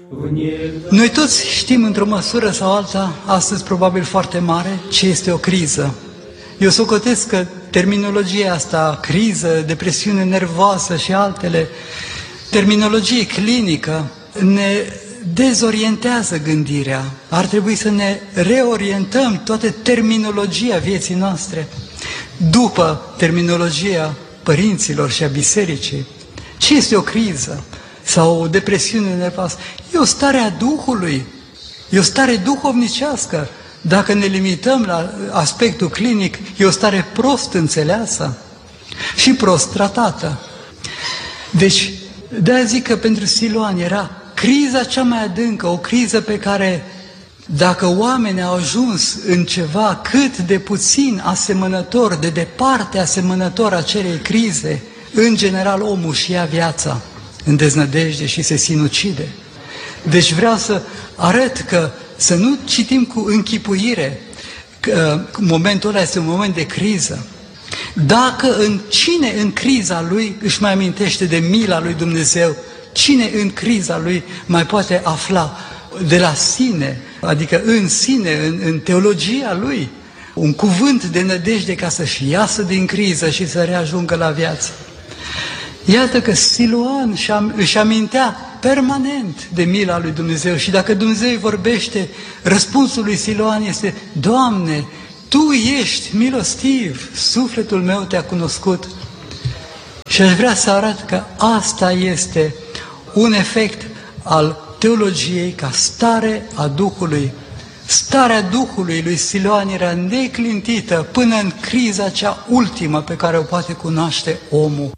Noi toți știm într-o măsură sau alta, astăzi probabil foarte mare, ce este o criză. Eu socotesc că terminologia asta, criză, depresiune nervoasă și altele, terminologie clinică, ne dezorientează gândirea. Ar trebui să ne reorientăm toată terminologia vieții noastre după terminologia părinților și a bisericii. Ce este o criză sau o depresiune nervoasă? E o stare a Duhului, e o stare duhovnicească. Dacă ne limităm la aspectul clinic, e o stare prost înțeleasă și prost tratată. Deci, de-aia zic că pentru Siloan era criza cea mai adâncă, o criză pe care, dacă oamenii au ajuns în ceva cât de puțin asemănător, de departe asemănător acelei crize, în general omul și ia viața în deznădejde și se sinucide. Deci vreau să arăt că să nu citim cu închipuire că momentul ăla este un moment de criză. Dacă cine în criza lui își mai amintește de mila lui Dumnezeu, cine în criza lui mai poate afla de la sine, adică în sine, în teologia lui, un cuvânt de nădejde ca să-și iasă din criză și să reajungă la viață. Iată că Siloan își amintea permanent de mila lui Dumnezeu și dacă Dumnezeu îi vorbește, răspunsul lui Siloan este: Doamne, Tu ești milostiv, sufletul meu te-a cunoscut. Și aș vrea să arăt că asta este un efect al teologiei ca stare a Duhului. Starea Duhului lui Siloan era neclintită până în criza cea ultimă pe care o poate cunoaște omul.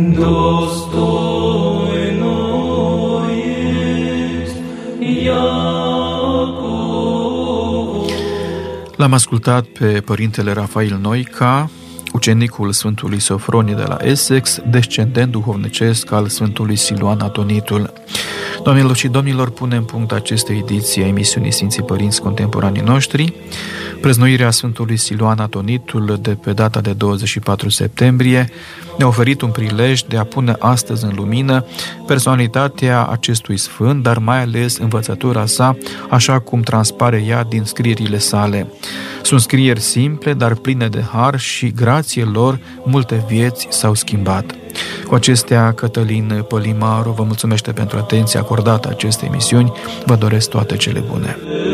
L-am ascultat pe părintele Rafael Noica, ucenicul Sfântului Sofronie de la Essex, descendent duhovnicesc al Sfântului Siloan Atonitul. Doamnelor și domnilor, punem punct acestei ediții a emisiunii Sfinții Părinți Contemporanii noștri. Prăznuirea Sfântului Siloan Atonitul de pe data de 24 septembrie ne-a oferit un prilej de a pune astăzi în lumină personalitatea acestui sfânt, dar mai ales învățătura sa, așa cum transpare ea din scrierile sale. Sunt scrieri simple, dar pline de har și grație lor multe vieți s-au schimbat. Cu acestea, Cătălin Pălimaru vă mulțumește pentru atenția acordată acestei emisiuni. Vă doresc toate cele bune.